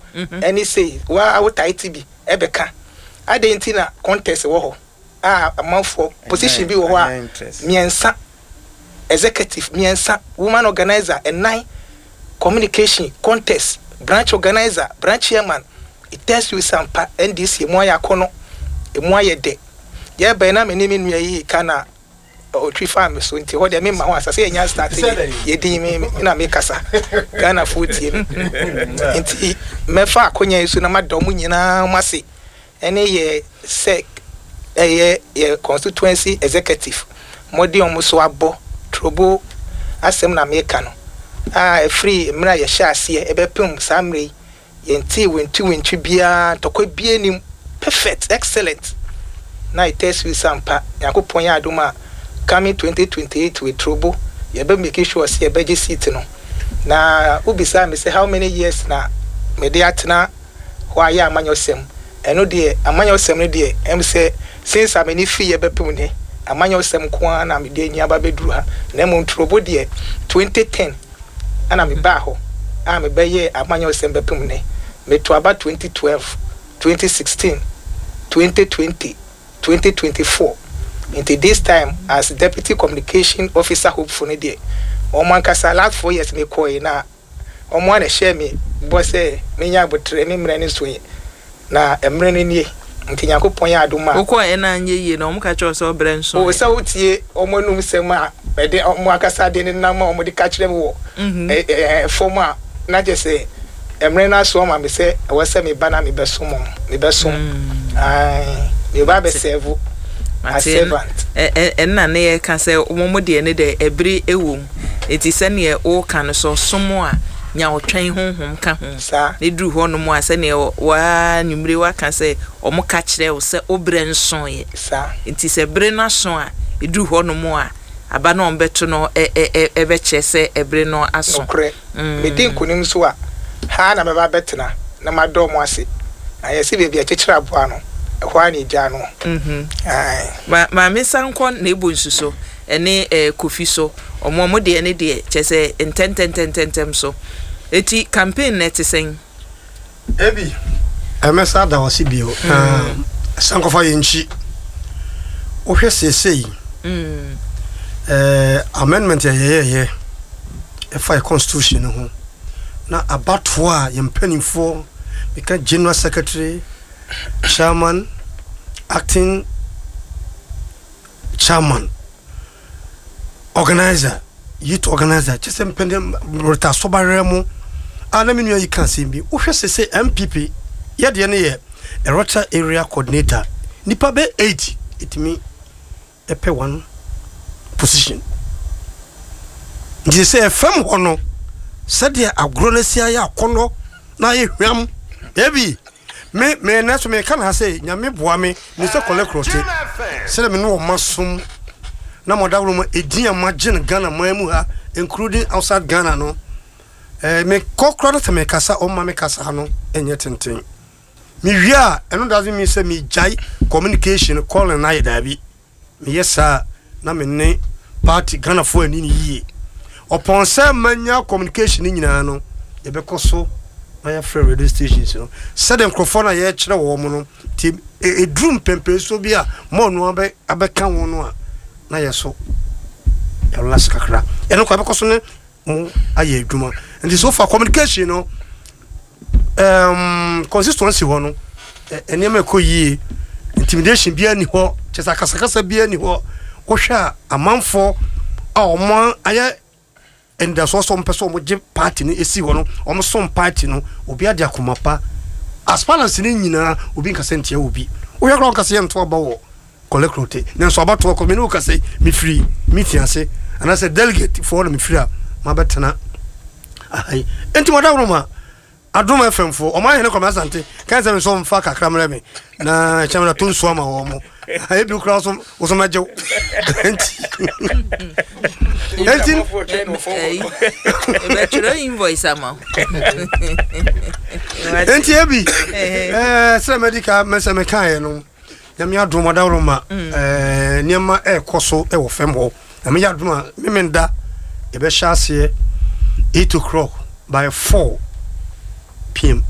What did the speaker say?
any say wa wo tight bi ebeka adentina contest wo ho amanfo position bi wo ho a miensa executive miensa woman organizer and 9 communication contest branch organizer branch chairman it tells you some NDC mo ya kono e mo ya de ye be na me ni nua yi kana o twi farm so nti ho de me ma ho asase enya start ye din me na me kasa Ghana foodie nti me fa akonya yesu na madom nyina mase ene ye sec ye constituency executive modi omo so abo trobo asem na me ka no free mra ye sha ase e bepem samre ye nti wentwi bia tokwa bia nim perfect excellent na it tells you sampa yakopon ya adoma coming 2028 with Trobo ye be make sure say ye be seat no na ubisa me say how many years na me dey atena ho aya amanyosem eno de amanyosem no de em say since amani fi ye be pem ne amanyosem ko na me de nya ba beduru ha na mo Trobo de 2010 ana me ba ho me be ye amanyosem be pem ne me to about 2012 2016 2020 2024 into this time as deputy communication officer hopeful ne there oman kasa last 4 years me call na omo na share me bo say me nya botre me mre ne so na emre ne nie nti yakopon ya adoma ukọ ena anye ye na omo ka cho so bre nso o sa utie omo num sem a be de omo akasa de ne na ma omo de ka kire me wo forma na je say emre na so ma me say wo say me ba na me besom ai me ba be serve a servant na ne ka say omo de ne de ebri ewom eti se ne o kan so somo a nya otwen honhom ka ho ne duru ho no mo ase ne wa nwumre wa ka say omo ka kire wo se obre nson ye enti se bre na son a eduru ho no mo a aba na ombeto no ebe che se ebre no aso me din kunim so a ha na me ba betena na madom ase ayese bebia chechira aboa no ehwa ni gya no ma me sankon na ebu nsuso ene kofi so omo de ene de chese ententem so eti campaign net sen ebi emesa da wasi bio sankofa yenchi o hwe sesei amendment ye e fa constitution ho na abatwa yempanifo because general secretary chairman acting chairman organizer youth organizer just impending rota sobaremu ana minu yi kan sembi wo hwese say MPP ye de ne ye a rota area coordinator nipa be 80 itimi epe one position ndi say fam hono sade agronesia ya akono na ye hwam ebi me na so me kan ha say nyame boa me ni se kolekrote se me no masum na modawro mo edin amagin Ghana mamu ha including outside Ghana no me kokro to me kasa o ma me kasa no enye tenten me wia eno doesn't mean say me jai communication call na yeda bi me yesa na me ne party Ghana fo ani ni yie upon say manya communication nyina no e be koso na ya free radio stations no said microphone na ye kire wo mo no ti e drum pempe so bi a mo no abeka wo no a na yeso ya last kakra eno kwa be koso ne aye adwuma and so for communication no consistency ho no enema ko yie intimidation bia ni ho chesa kasakasa bia ni ho wo hwa amanfo a omo aye and the so some person mo je party ni esi ho no omo some party no obi ade akomapa as balance ni nyina obi nka sentia obi wo hwa kro kase nto aba wo kolekrote na so abato ko me no kase me free me fiance and I said delegate for me free ma betena ai enti mo da roma adoma FM fo o ma hene ko ma sante kan se me so mfa kakra mre me na chamra to nso ma wo mo ai bi kra so wo so ma je enti betro invoice ama enti ebi se medical mese me kan no nyame adoma da roma niema koso e wo fem ho na me adoma me menda e be hya ase 8 o'clock by 4 p.m.